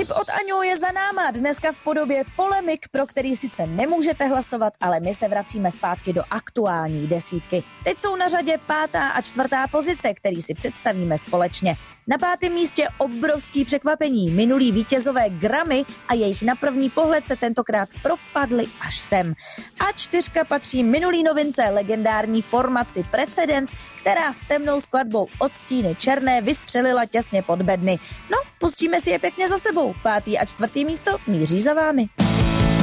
Tip od Aňu je za náma, dneska v podobě polemik, pro který sice nemůžete hlasovat, ale my se vracíme zpátky do aktuální desítky. Teď jsou na řadě 5. a 4. pozice, který si představíme společně. Na 5. místě obrovský překvapení, minulý vítězové Grammy a jejich na první pohled se tentokrát propadli až sem. A 4. patří minulý novince legendární formaci Precedens, která s temnou skladbou Odstíny černé vystřelila těsně pod bedny. No, pustíme si je pěkně za sebou. 5. a 4. místo míří za vámi.